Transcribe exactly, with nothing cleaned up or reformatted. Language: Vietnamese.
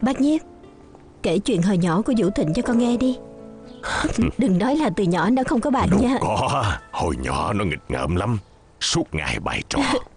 Bác Nhiếp, kể chuyện hồi nhỏ của Vũ Thịnh cho con nghe đi. Đừng nói là từ nhỏ nó không có bạn Đâu nha. có, hồi nhỏ nó nghịch ngợm lắm, suốt ngày bày trò.